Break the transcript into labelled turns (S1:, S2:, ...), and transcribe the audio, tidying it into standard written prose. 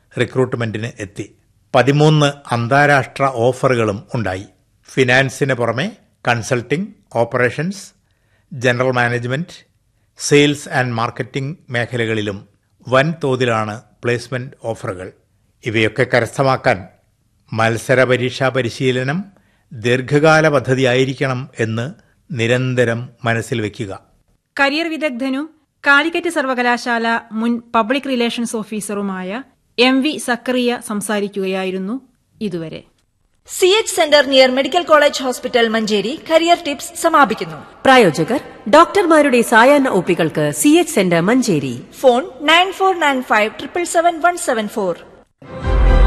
S1: റിക്രൂട്ട്മെന്റിന് എത്തി. 13 അന്താരാഷ്ട്ര ഓഫറുകളും ഉണ്ടായി. ഫിനാൻസിന് പുറമെ consulting, operations, general management, sales and marketing മേഖലകളിലും വൻതോതിലാണ് പ്ലേസ്മെന്റ് ഓഫറുകൾ. ഇവയൊക്കെ കരസ്ഥമാക്കാൻ മത്സര പരീക്ഷാ പരിശീലനം ദീർഘകാല പദ്ധതിയായിരിക്കണം എന്ന് നിരന്തരം മനസ്സിൽ വയ്ക്കുക.
S2: കരിയർ വിദഗ്ധനും കാലിക്കറ്റ് സർവകലാശാല മുൻ പബ്ലിക് റിലേഷൻസ് ഓഫീസറുമായ MV സക്കറിയ സംസാരിക്കുകയായിരുന്നു ഇതുവരെ.
S3: CH centre near medical college hospital Manjeri career tips സമാപിക്കുന്നു.
S4: പ്രായോജകർ ഡോക്ടർമാരുടെ സായാഹ്ന ഒപികൾക്ക് CH സെന്റർ മഞ്ചേരി.
S3: ഫോൺ 9495777174.